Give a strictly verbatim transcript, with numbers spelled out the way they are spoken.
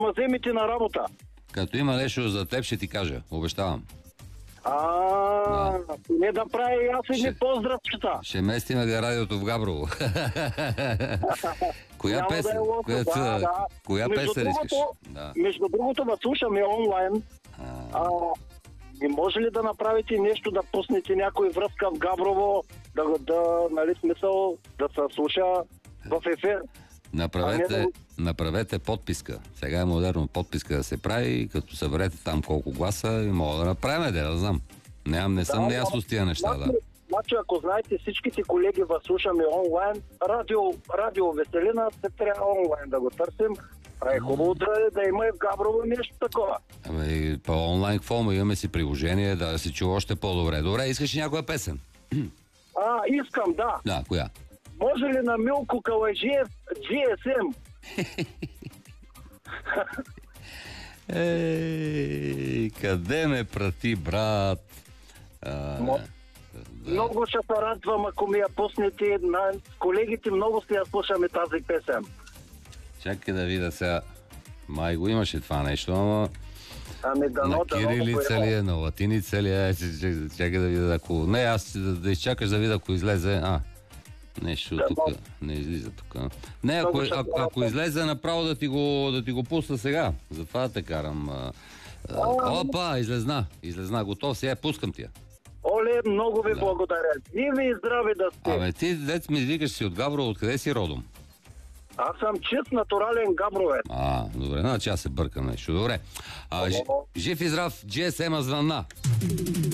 ма вземете на работа. Като има нещо за теб, ще ти кажа. Обещавам. А, Да. не да прави аз Ще- едни поздравчета. Ще местим да радиото в Габрово. Коя Няма да песен? е лошо, Коя, да, да. коя Между песен искаш? другото- Да. Между другото, ме слушаме онлайн. А, А, не може ли да направите нещо, да пуснете някой връзка в Габрово, да, да нали, смисъл, да се слуша в ефир? Направете, А не направете подписка. Сега е модерно подписка да се прави, като съберете там колко гласа и мога да направим, да, да знам. Нямам, не съм Да, неясно с тия неща, да. Значи, значи, ако знаете, всичките колеги вас слушаме онлайн, радио, радио Веселина, се трябва онлайн да го търсим. А е хубаво да, да има и в Габрово нещо такова. Ами, по онлайн какво му имаме си приложение, да се чува още по-добре. Добре, искаш ли някоя песен? А, искам, да. Да, коя? Може ли на Милко Каладжиев джи ес ем? Ей, къде ме прати, брат? А, Мо- да. Много ще се радвам, ако ми я пуснете. На колегите много ще я слушаме тази песен. Чакай да видя сега. Май го имаше това нещо, ама Ами да, на но, да, кирилица ли е, на латиница ли е? Чакай, чакай да видя, ако... Не, аз да, да изчакаш да видя, ако излезе... А, нещо Да, тук. но- Не излиза тук. Не, ако, Много ще ако, трябва ако да- излезе направо да ти го, да ти го пусна сега. Затова да те карам. А, а, опа, излезна. Излезна, готов. Сега пускам тия. Оле, много ви Да. благодаря. Живи и здрави да сте. Абе, ти, дет ми викаш си от Габрово, откъде си родом? Аз съм чист натурален габровец. А, добре, значи аз се бъркам нещо. Добре. А, ж, жив и здрав, джи ес ем-а звънна.